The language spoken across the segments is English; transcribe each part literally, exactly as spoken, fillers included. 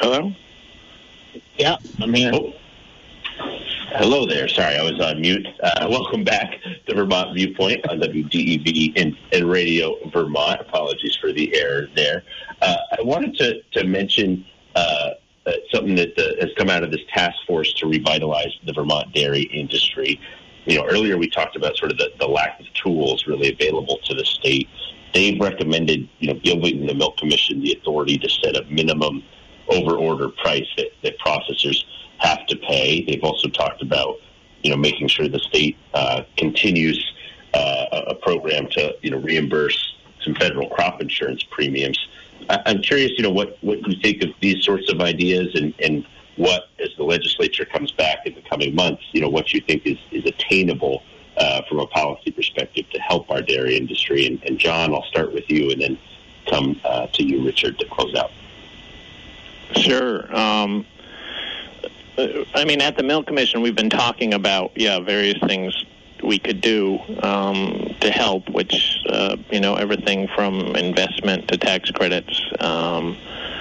Hello? Yeah, I'm here. Oh. Hello there. Sorry, I was on mute. Uh, welcome back to Vermont Viewpoint on W D E V and, and Radio Vermont. Apologies for the error there. Uh, I wanted to, to mention uh, uh, something that uh, has come out of this task force to revitalize the Vermont dairy industry. You know, earlier we talked about sort of the, the lack of tools really available to the state. They've recommended, you know, giving the Milk Commission the authority to set a minimum over-order price that, that processors have to pay. They've also talked about, you know, making sure the state uh, continues uh, a program to, you know, reimburse some federal crop insurance premiums. I, I'm curious, you know, what, what you think of these sorts of ideas and, and what, as the legislature comes back in the coming months, you know, what you think is, is attainable uh, from a policy perspective to help our dairy industry. And, and John, I'll start with you and then come uh, to you, Richard, to close out. Sure. Um, I mean, at the Milk Commission, we've been talking about, yeah, various things we could do um, to help, which, uh, you know, everything from investment to tax credits. Um,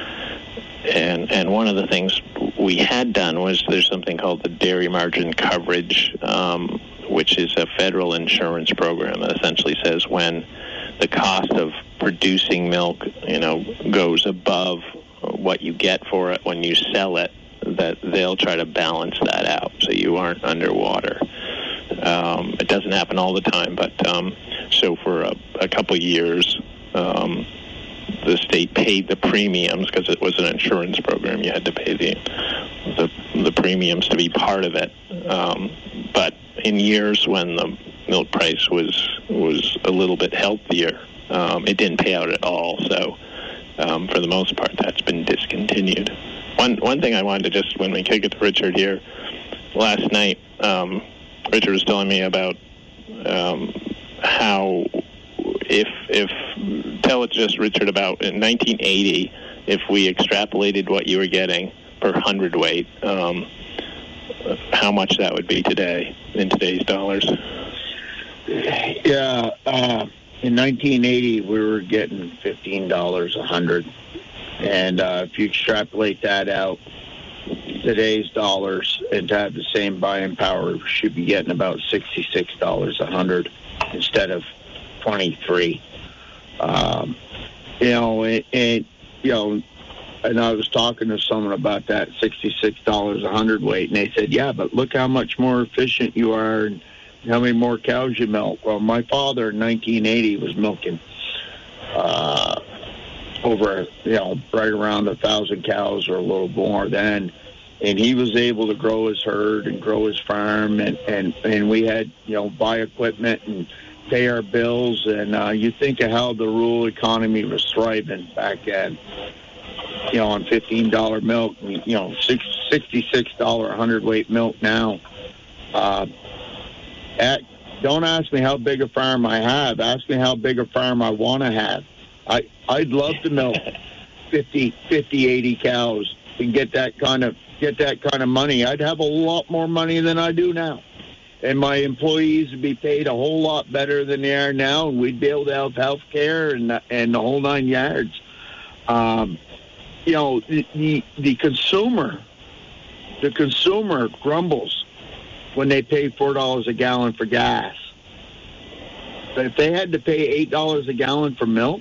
and and one of the things we had done was there's something called the Dairy Margin Coverage, um, which is a federal insurance program that essentially says when the cost of producing milk, you know, goes above what you get for it when you sell it, that they'll try to balance that out so you aren't underwater. Um, it doesn't happen all the time, but um, so for a, a couple of years, um, the state paid the premiums because it was an insurance program. You had to pay the the, the premiums to be part of it. Um, but in years when the milk price was was a little bit healthier, um, it didn't pay out at all. So um, for the most part, that's been discontinued. One one thing I wanted to just, when we kick it to Richard here, last night, um, Richard was telling me about um, how if, if, tell it just, Richard, about in nineteen eighty, if we extrapolated what you were getting per hundredweight, um, how much that would be today, in today's dollars. Yeah, uh, in nineteen eighty, we were getting fifteen dollars a hundred. And uh, if you extrapolate that out, today's dollars, and to have the same buying power, we should be getting about sixty-six dollars a hundred instead of twenty-three. Um, you know, and, and you know, and I was talking to someone about that sixty-six dollars a hundred weight, and they said, "Yeah, but look how much more efficient you are, and how many more cows you milk." Well, my father in nineteen eighty was milking Uh, over, you know, right around a thousand cows or a little more then. And he was able to grow his herd and grow his farm. And, and, and we had, you know, buy equipment and pay our bills. And uh, you think of how the rural economy was thriving back then, you know, on fifteen dollars milk, you know, sixty-six dollars a hundredweight milk now. Uh, at, don't ask me how big a farm I have. Ask me how big a farm I want to have. I, I'd love to milk fifty, eighty cows and get that kind of get that kind of money. I'd have a lot more money than I do now. And my employees would be paid a whole lot better than they are now, and we'd be able to have health care and, and the whole nine yards. Um, you know, the, the, the consumer, the consumer grumbles when they pay four dollars a gallon for gas. But if they had to pay eight dollars a gallon for milk,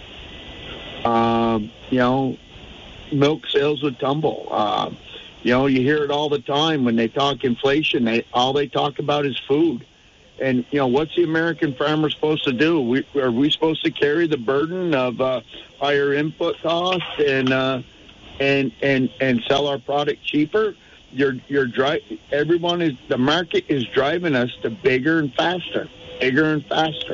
Um, you know, milk sales would tumble. Uh, you know, you hear it all the time when they talk inflation. They all they talk about is food. And, you know, what's the American farmer supposed to do? We, are we supposed to carry the burden of uh, higher input costs and uh, and and and sell our product cheaper? You're you're dri- Everyone is the market is driving us to bigger and faster, bigger and faster.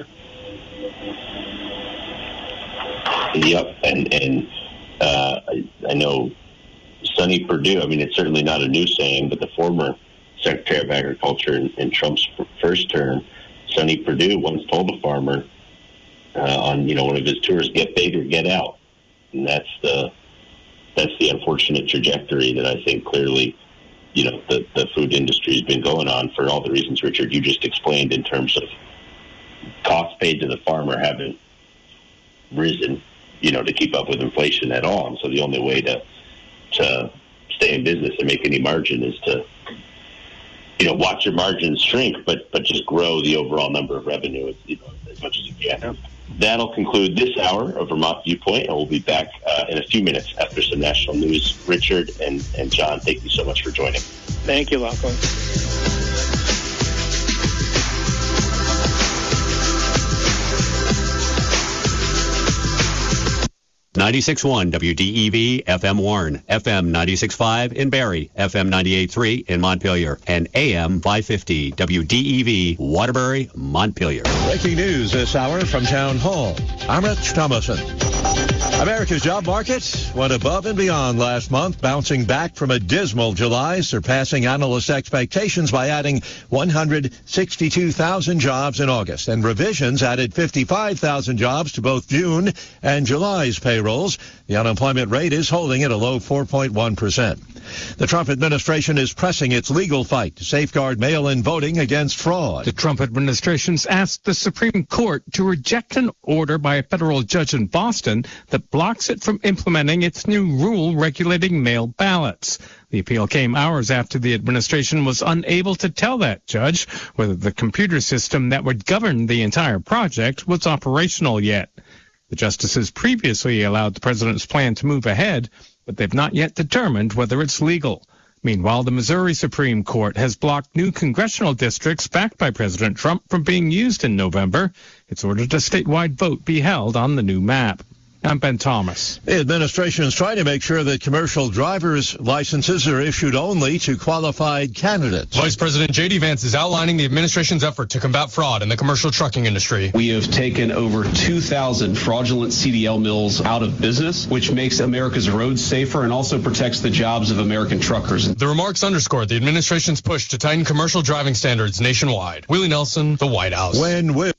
Yep, and and uh, I, I know Sonny Perdue, I mean, it's certainly not a new saying, but the former Secretary of Agriculture in, in Trump's first term, Sonny Perdue, once told a farmer uh, on, you know, one of his tours, get big or get out. And that's the that's the unfortunate trajectory that I think clearly, you know, the, the food industry has been going on for all the reasons, Richard, you just explained in terms of costs paid to the farmer haven't risen, you know, to keep up with inflation at all. And so the only way to to stay in business and make any margin is to, you know, watch your margins shrink, but but just grow the overall number of revenue as, you know, as much as you can. Yeah. That'll conclude this hour of Vermont Viewpoint, and we'll be back uh, in a few minutes after some national news. Richard and, and John, thank you so much for joining. Thank you, Lachlan. ninety-six point one W D E V F M Warren, F M ninety-six point five in Barrie, F M ninety-eight point three in Montpelier, and A M five fifty W D E V Waterbury, Montpelier. Breaking news this hour from Town Hall. I'm Rich Thomason. America's job market went above and beyond last month, bouncing back from a dismal July, surpassing analyst expectations by adding one hundred sixty-two thousand jobs in August. And revisions added fifty-five thousand jobs to both June and July's payrolls. The unemployment rate is holding at a low four point one percent. The Trump administration is pressing its legal fight to safeguard mail-in voting against fraud. The Trump administration's asked the Supreme Court to reject an order by a federal judge in Boston that blocks it from implementing its new rule regulating mail ballots. The appeal came hours after the administration was unable to tell that judge whether the computer system that would govern the entire project was operational yet. The justices previously allowed the president's plan to move ahead, but they've not yet determined whether it's legal. Meanwhile, the Missouri Supreme Court has blocked new congressional districts backed by President Trump from being used in November. It's ordered a statewide vote be held on the new map. I'm Ben Thomas. The administration is trying to make sure that commercial driver's licenses are issued only to qualified candidates. Vice President J D Vance is outlining the administration's effort to combat fraud in the commercial trucking industry. We have taken over two thousand fraudulent C D L mills out of business, which makes America's roads safer and also protects the jobs of American truckers. The remarks underscore the administration's push to tighten commercial driving standards nationwide. Willie Nelson, the White House. When will